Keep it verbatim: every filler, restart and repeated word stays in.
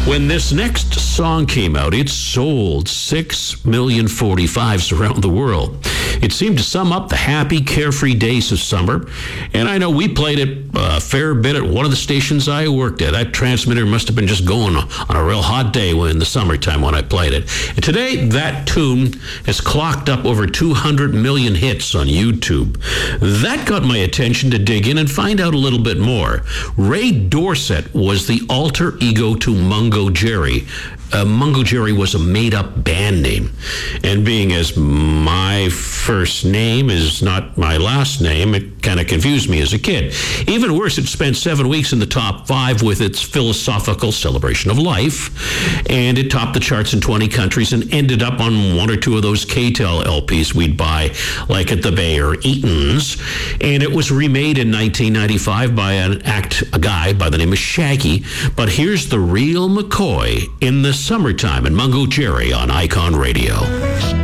When this next song came out, it sold six million forty-fives around the world. It seemed to sum up the happy, carefree days of summer. And I know we played it a fair bit at one of the stations I worked at. That transmitter must have been just going on a real hot day in the summertime when I played it. And today, that tune has clocked up over two hundred million hits on YouTube. That got my attention to dig in and find out a little bit more. Ray Dorset was the alter ego to Mungo Jerry. Uh, Mungo Jerry was a made-up band name. And being as my first name is not my last name, it kind of confused me as a kid. Even worse, it spent seven weeks in the top five with its philosophical celebration of life. And it topped the charts in twenty countries and ended up on one or two of those K T E L L Ps we'd buy, like at the Bay or Eaton's. And it was remade in nineteen ninety-five by an act, a guy by the name of Shaggy. But here's the real McCoy in the summertime and Mungo Jerry on Icon Radio.